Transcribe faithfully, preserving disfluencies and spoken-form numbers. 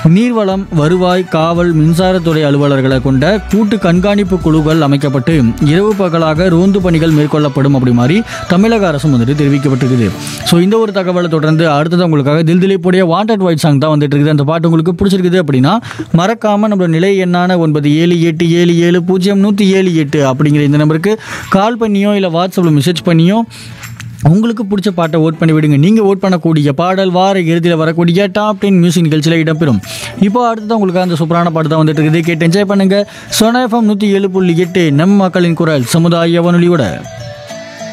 நீர்வளம், வருவாய், காவல், மின்சாரத்துறை அலுவலர்களை கொண்ட கூட்டு கண்காணிப்பு குழுக்கள் அமைக்கப்பட்டு இரவு பகலாக ரோந்து பணிகள் மேற்கொள்ளப்படும் அப்படி மாதிரி தமிழக அரசும் வந்துட்டு தெரிவிக்கப்பட்டிருக்குது. ஸோ இந்த ஒரு தகவலை தொடர்ந்து அடுத்தது உங்களுக்காக தில் திலீப்புடைய வாண்டட் ஒயிட் சாங் தான் வந்துட்டு இருக்குது. அந்த பாட்டு உங்களுக்கு பிடிச்சிருக்குது அப்படின்னா மறக்காம நம்மளோட நிலை எண்ணான ஒன்பது ஏழு எட்டு ஏழு ஏழு பூஜ்ஜியம் நூற்றி ஏழு எட்டு அப்படிங்கிற இந்த நம்பருக்கு கால் பண்ணியோ இல்லை வாட்ஸ்அப்பில் மெசேஜ் பண்ணியோ உங்களுக்கு பிடிச்ச பாட்டை ஓட் பண்ணி விடுங்க. நீங்கள் ஓட் பண்ணக்கூடிய பாடல் வார இறுதியில் வரக்கூடிய டாப் டென் மியூசிக் நிகழ்ச்சியில் இடம்பெறும். இப்போ அடுத்தது உங்களுக்கு அந்த சூப்பரான பாட்டு தான் வந்துட்டு இருக்குது. கேட்டு என்ஜாய் பண்ணுங்க. சோனா எஃப்எம் நூற்றி ஏழு புள்ளி எட்டு நம்ம மக்களின் குரல் சமுதாய வானொலியோட